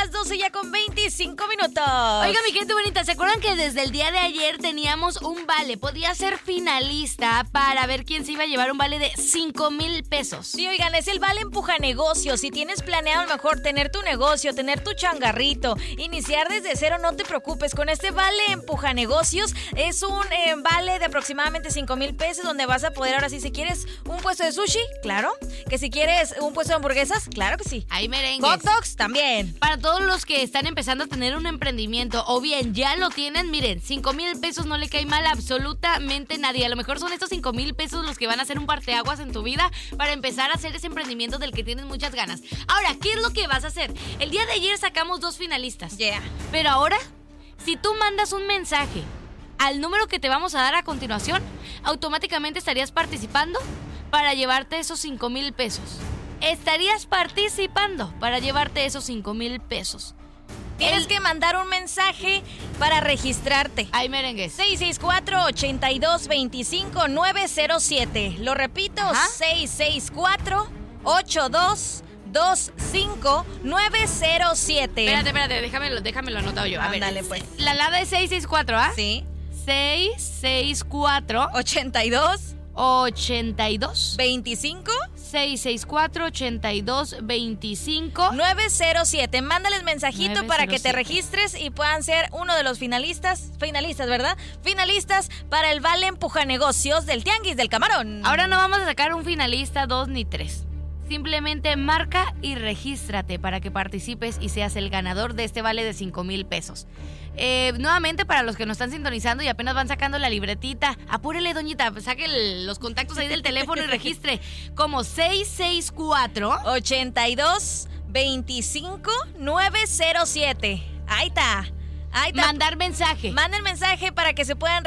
las 12 ya con 25 minutos. Oiga, mi gente bonita, ¿se acuerdan que desde el día de ayer teníamos un vale? Podía ser finalista para ver quién se iba a llevar un vale de 5,000 pesos. Sí, oigan, es el Vale Empuja Negocios. Si tienes planeado a lo mejor tener tu negocio, tener tu changarrito, iniciar desde cero, no te preocupes. Con este Vale Empuja Negocios es un vale de aproximadamente 5,000 pesos donde vas a poder, ahora sí, si quieres un puesto de sushi, claro. Que si quieres un puesto de hamburguesas, claro que sí. Hay merengues. Hot dogs también. Para todos los que están empezando a tener un emprendimiento o bien ya lo tienen, miren, 5,000 pesos no le cae mal a absolutamente nadie. A lo mejor son estos 5,000 pesos los que van a hacer un parteaguas en tu vida para empezar a hacer ese emprendimiento del que tienes muchas ganas. Ahora, ¿qué es lo que vas a hacer? El día de ayer sacamos 2 finalistas. Yeah. Pero ahora, si tú mandas un mensaje al número que te vamos a dar a continuación, automáticamente estarías participando para llevarte esos 5,000 pesos. Estarías participando para llevarte esos 5,000 pesos. Tienes que mandar un mensaje para registrarte. Hay merengues. 664-8225-907. Lo repito, 664-8225-907. Espérate, déjamelo anotado yo. A Ándale, ver, pues. La lada es 664, ¿ah? Sí. 664 82 82 25 664 82 25 907. Mándales mensajito para que te 907. registres y puedan ser uno de los finalistas, ¿verdad? Finalistas para el Vale Empuja Negocios del Tianguis del Camarón. Ahora no vamos a sacar un finalista, 2 ni 3. Simplemente marca y regístrate para que participes y seas el ganador de este vale de 5,000 pesos. Nuevamente, para los que nos están sintonizando y apenas van sacando la libretita, apúrele, doñita, saque los contactos ahí del teléfono y registre como 664 82 25 907. Ahí está. mandar mensaje. Manda el mensaje para que se puedan